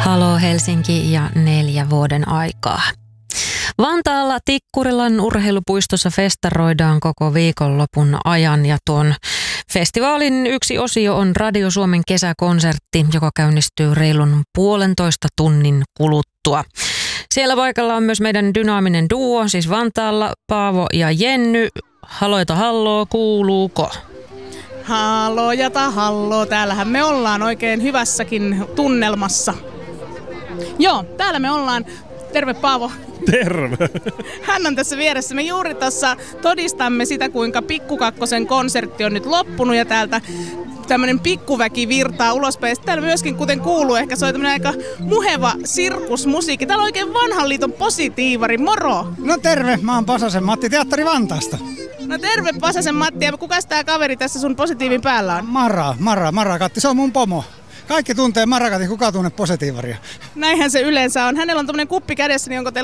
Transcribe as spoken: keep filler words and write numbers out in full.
Halo Helsinki ja neljä vuoden aikaa. Vantaalla Tikkurilan urheilupuistossa festaroidaan koko viikonlopun ajan ja tuon festivaalin yksi osio on Radio Suomen kesäkonsertti, joka käynnistyy reilun puolentoista tunnin kuluttua. Siellä paikalla on myös meidän dynaaminen duo, siis Vantaalla Paavo ja Jenny. Haloita halloo, kuuluuko? Halo ja tahalloo, täällähän me ollaan oikein hyvässäkin tunnelmassa. Joo, täällä me ollaan. Terve Paavo. Terve. Hän on tässä vieressä. Me juuri tuossa todistamme sitä, kuinka Pikku Kakkosen konsertti on nyt loppunut ja täältä tämmöinen pikkuväki virtaa ulospäin. Täällä myöskin, kuten kuuluu, ehkä se on tämmöinen aika muheva sirkusmusiikki. Täällä on oikein vanhan liiton positiivari. Moro! No terve, mä oon Pasasen Matti Teatteri Vantaasta. No terve Pasasen Matti. Ja kukas tää kaveri tässä sun positiivin päällä on? Mara, Mara, Marakatti. Se on mun pomo. Kaikki tuntee Marakatin, kuka tunne positiivaria. Näinhän se yleensä on. Hänellä on tämmöinen kuppi kädessä, niin onko teillä